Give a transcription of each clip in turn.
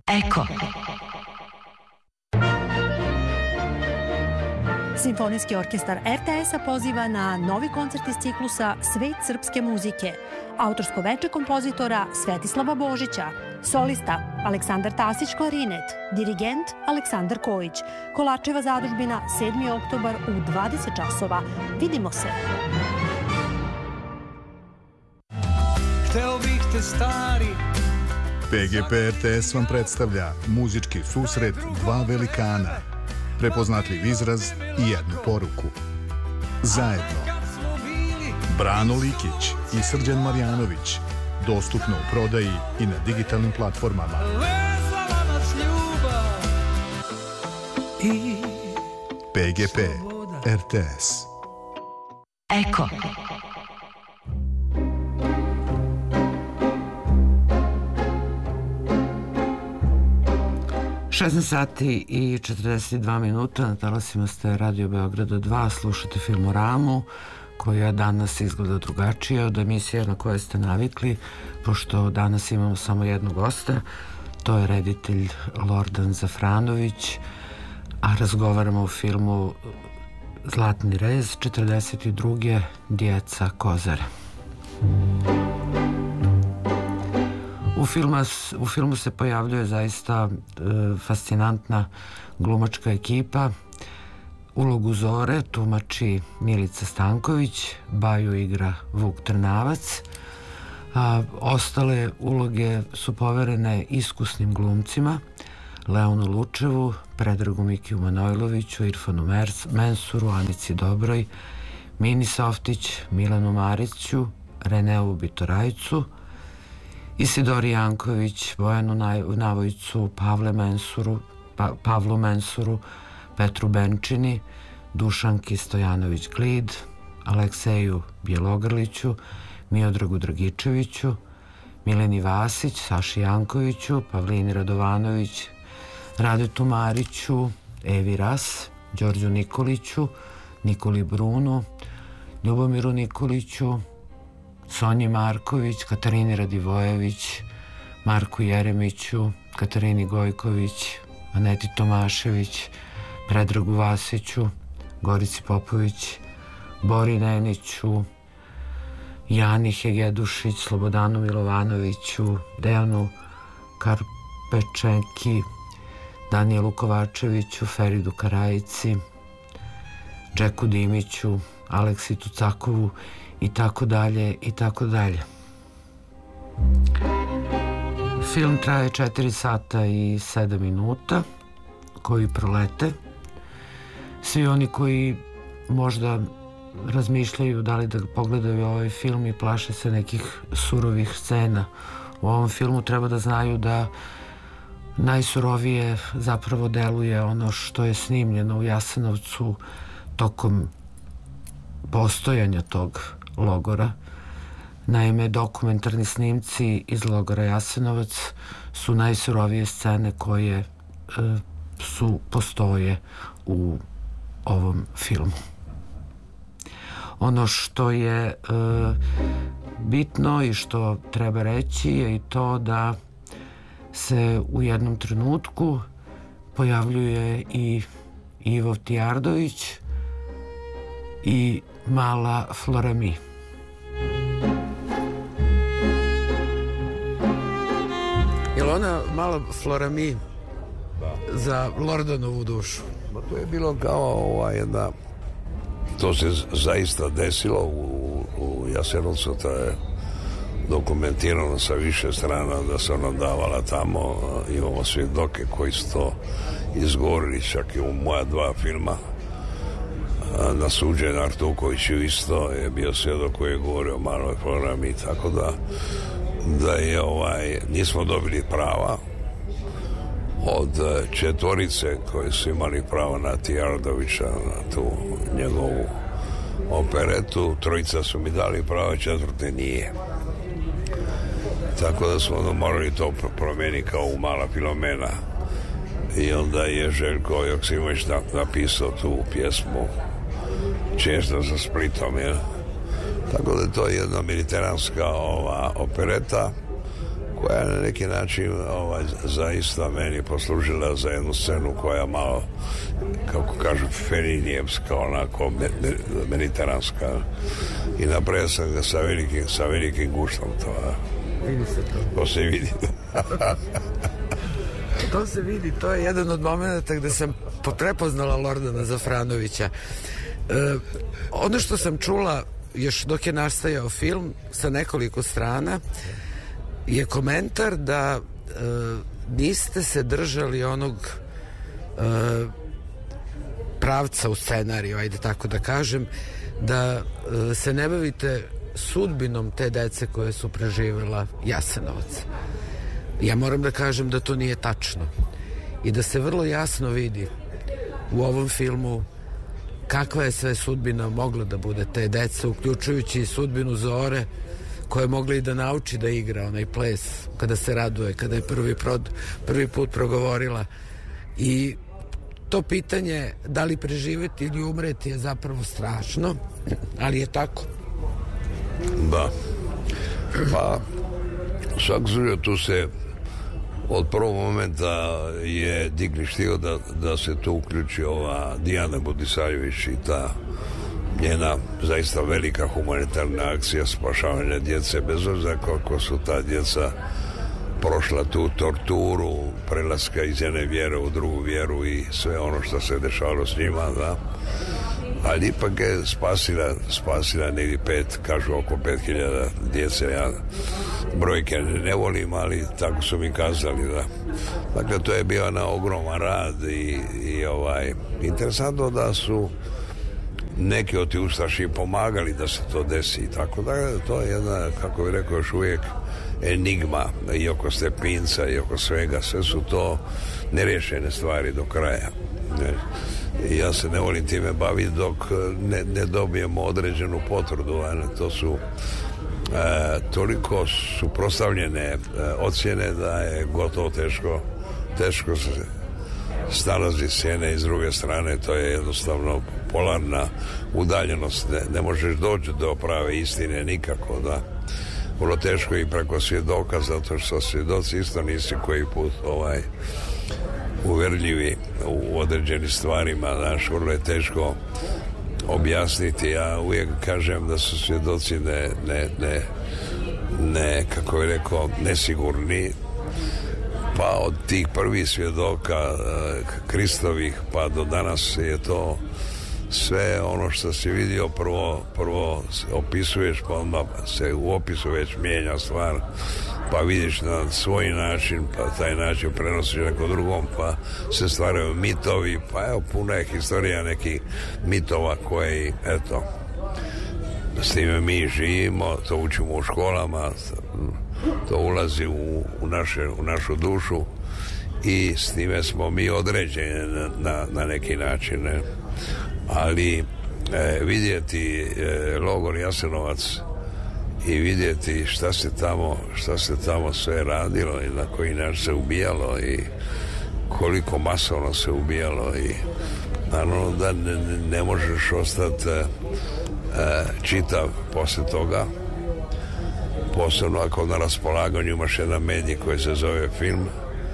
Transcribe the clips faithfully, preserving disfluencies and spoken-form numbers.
Eko. Simfonijski orkestar er te es-a poziva na novi koncert iz ciklusa Svet srpske muzike. Autorsko veče kompozitora Svetislava Božića. Solista Aleksandar Tasić klarinet. Dirigent Aleksandar Kojić. Kolarčeva zadužbina sedmi oktobar u dvadeset časova. Vidimo se. Hteo bih te stari. P G P R T S vam predstavlja muzički susret dva velikana, prepoznatljiv izraz i jednu poruku. Zajedno. Brano Likić i Srđan Marjanović. Dostupno u prodaji i na digitalnim platformama. P G P R T S. Eko. šesnaest sati i četrdeset dva minuta, na talasima ste Radio Beograda dva, slušate Filmoramu, koja danas izgleda drugačije od emisije na koje ste navikli, pošto danas imamo samo jednog gosta, to je reditelj Lordan Zafranović, a razgovaramo o filmu Zlatni rez, četrdeset druge Djeca Kozare. U filmu, u filmu se pojavljuje zaista e, fascinantna glumačka ekipa. Ulogu Zore tumači Milica Stanković, Baju igra Vuk Trnavac, a ostale uloge su poverene iskusnim glumcima Leonu Lučevu, Predragu Mikiju Manojloviću, Irfanu Mensuru, Anici Dobroj, Mini Softić, Milanu Mariću, Reneu Bitorajcu, Isidori Janković, Bojanu Navojcu, Pavle Mensuru, pa, Pavlu Mensuru, Petru Benčini, Dušanki Stojanović-Glid, Alekseju Bjelogrliću, Miodragu Dragičeviću, Mileni Vasić, Saši Jankoviću, Pavlini Radovanović, Radetu Mariću, Evi Ras, Đorđu Nikoliću, Nikoli Brunu, Ljubomiru Nikoliću, Sonji Marković, Katarini Radivojević, Marku Jeremiću, Katarini Gojković, Aneti Tomašević, Predragu Vasiću, Gorici Popović, Bori Neniću, Jani Hegedušić, Slobodanu Milovanoviću, Dejanu Karpečenki, Danijelu Kovačeviću, Feridu Karajici, Džeku Dimiću, Aleksitu Cakovu i tako dalje i tako dalje. Film traje četiri sata i sedam minuta koji prolete. Svi oni koji možda razmišljaju da li da pogledaju ovaj film i plaše se nekih surovih scena u ovom filmu, treba da znaju da najsurovije zapravo deluje ono što je snimljeno u Jasenovcu tokom postojanja tog logora. Naime, dokumentarni snimci iz logora Jasenovac su najsurovije scene koje e, su postoje u ovom filmu. Ono što je e, bitno i što treba reći je i to da se u jednom trenutku pojavljuje i Ivo Tijardović i mala Florami. Je li ona mala Florami za Lordanovu dušu? Ma to je bilo kao ovaj jedna... To se zaista desilo u, u Jasenovcu, to je dokumentirano sa više strana da se ona davala tamo. Imamo svjedoke koji su to izgovorili, čak i u moja dva filma. Na suđenju Artukoviću isto je bio svjedok koji je govorio o maloj Florami, tako da da je ovaj, nismo dobili prava od četvorice koji su imali pravo na Tijardovića, na tu njegovu operetu. Trojica su mi dali pravo, četvrte nije. Tako da smo ono morali to promijeniti kao u Mala Filomena. I onda je Željko Joksimović napisao tu pjesmu Često za Splitom, je. Tako da je to jedna mediteranska ova opereta koja je na neki način ovaj, zaista meni poslužila za jednu scenu koja malo, kako kažu, feninijevska, onako mediteranska, i napravio sam ga sa velikim, sa velikim guštom. To, vidi se to. To se vidi. To se vidi, to je jedan od momenta gde sam prepoznala Lordana Zafranovića. E, ono što sam čula još dok je nastajao film sa nekoliko strana je komentar da e, niste se držali onog e, pravca u scenariju, ajde tako da kažem, da e, se ne bavite sudbinom te dece koje su preživjela Jasenovac. Ja moram da kažem da to nije tačno i da se vrlo jasno vidi u ovom filmu kakva je sve sudbina mogla da bude te dece, uključujući i sudbinu Zore, koja je mogla i da nauči da igra onaj ples kada se raduje, kada je prvi, prod, prvi put progovorila. I to pitanje da li preživjeti ili umreti je zapravo strašno, ali je tako. Da. Pa, svak slučaju tu se od prvog momenta je Digniš htio da, da se tu uključi ova Dijana Budisavljević i ta njena zaista velika humanitarna akcija spašavanja djece, bez obzira koliko su ta djeca prošla tu torturu prelaska iz jedne vjere u drugu vjeru i sve ono što se dešavalo s njima, da. Ali ipak je spasila, spasila negdje pet, kažu oko pet hiljada djece. Ja brojke ne volim, ali tako su mi kazali, da. Dakle, to je bio na ogroman rad i, i ovaj, interesantno da su neki od ti ustaši pomagali da se to desi i tako da. To je jedna, kako bi rekao, još uvijek enigma i oko Stepinca i oko svega. Sve su to nerješene stvari do kraja. I ja se ne volim time baviti dok ne, ne dobijemo određenu potvrdu. To su e, toliko suprotstavljene e, ocjene da je gotovo teško teško se stalazi s jedne i s druge strane. To je jednostavno polarna udaljenost. Ne, ne možeš doći do prave istine nikako, da. Vrlo teško i preko svjedoka, zato što svjedoci isto nisi koji put ovaj uvjerljivi u određenim stvarima, znaš, vrlo je teško objasniti. Ja uvijek kažem da su svjedoci ne, ne, ne, ne kako je rekao, nesigurni, pa od tih prvih svjedoka Kristovih pa do danas je to sve ono što si vidio prvo, prvo opisuješ, pa onda se u opisu već mijenja stvar, pa vidiš na svoj način, pa taj način prenosiš neko drugom, pa se stvaraju mitovi, pa evo, puno je historija nekih mitova koji, eto, s time mi živimo, to učimo u školama, to ulazi u, u, naše, u našu dušu i s time smo mi određeni na, na neki način, ne? Ali e, vidjeti e, logor Jasenovac i vidjeti šta se tamo šta se tamo sve radilo i na koji način se ubijalo i koliko masovno se ubijalo i naravno da ne, ne možeš ostati e, čitav poslije toga, posebno ako na raspolaganju imaš jedan medij koji se zove film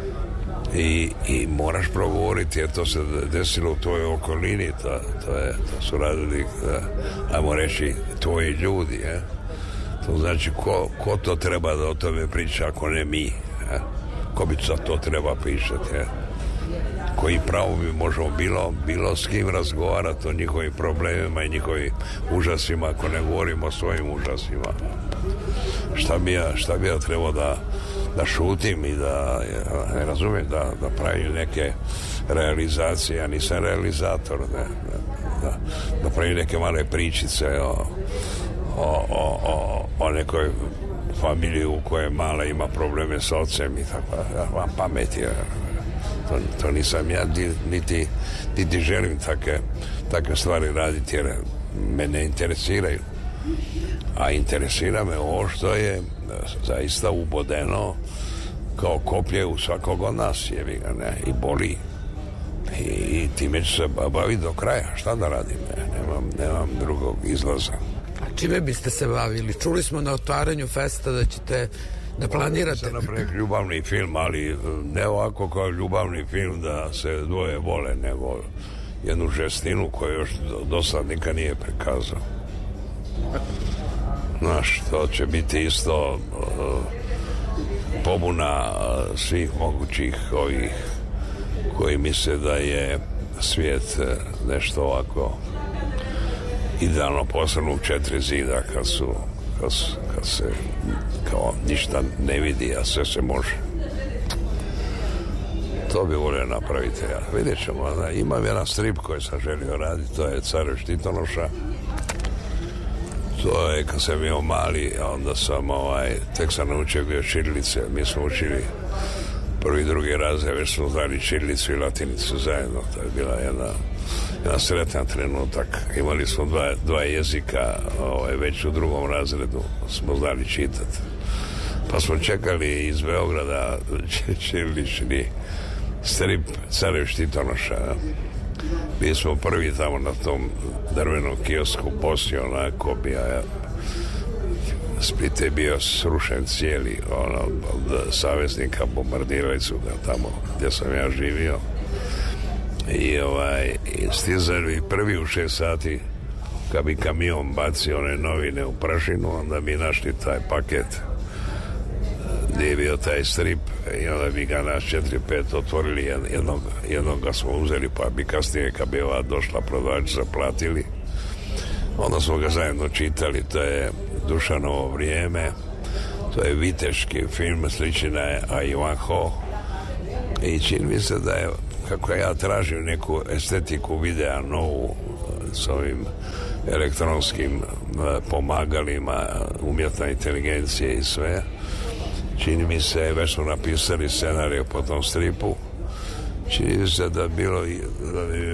i, i moraš progovoriti, jer to se desilo u tvojoj okolini, to, to, je, to su radili, ajmo reći, tvoji ljudi, je. To znači ko, ko to treba da o tome priča ako ne mi, je. Ko bi za to treba pričati, je. Koji pravo bi možemo bilo, bilo s kim razgovarati o njihovim problemima i njihovim užasima, ako ne govorimo o svojim užasima. Šta bi ja, šta bi ja trebao da da šutim i da ne razumijem da, da pravim neke realizacije, ja nisam realizator, ne, da, da pravim neke male pričice o, o, o, o, o nekoj familiji u kojoj mala ima probleme s ocem i tako, ja vam pameti, to, to nisam ja, niti, niti želim take, take stvari raditi, jer me ne interesiraju, a interesira me ovo što je zaista ubodeno kao koplje u svakog od nas, jebi ga, ne, i boli i, i time ću se baviti do kraja, šta da radim, ne, nemam, nemam drugog izlaza. A čime biste se bavili? Čuli smo na otvaranju festa da ćete da planirate. Sam napraviti ljubavni film, ali ne ovako kao ljubavni film da se dvoje vole, nego jednu žestinu koju još do sad nikad nije prikazao. Znaš, to će biti isto uh, pobuna uh, svih mogućih ovih koji misle da je svijet uh, nešto ovako idealno posebno u četiri zida kad su kad, su, kad se kao ništa ne vidi, a sve se može. To bi volio napraviti. Ja. Vidjet ćemo. Da, imam jedan strip koji sam želio raditi, to je Carev Štitonoša. To je kad sam bio mali, a onda sam ovaj, tek sam naučio bio čirilice. Mi smo učili prvi, drugi razred, već smo znali čirilicu i latinicu zajedno. To je bila jedna, jedan sretan trenutak. Imali smo dva, dva jezika, ovaj, već u drugom razredu smo znali čitati. Pa smo čekali iz Beograda čirilični strip Carev Štitonoša. Bili smo prvi tamo na tom drvenom kiosku Bosni, onako bi, a Split je bio srušen cijeli, ono, od saveznika bombardirali su ga tamo gdje sam ja živio. I ovaj, stizali prvi u šest sati kad bi kamion bacio one novine u prašinu, onda bi našli taj paket gdje je bio taj strip i onda bi ga naš četiri pet otvorili, jednog, jednog ga smo uzeli, pa bi kasnije kad bi ova došla prodavačica platili, onda smo ga zajedno čitali. To je Dušanovo vrijeme, to je viteški film, sličina je A Ivanho, i čini mi se da je, kako ja tražim neku estetiku videa novu s ovim elektronskim pomagalima, umjetna inteligencija i sve, čini mi se, već smo napisali scenarij po tom stripu, čini mi se da bilo da bi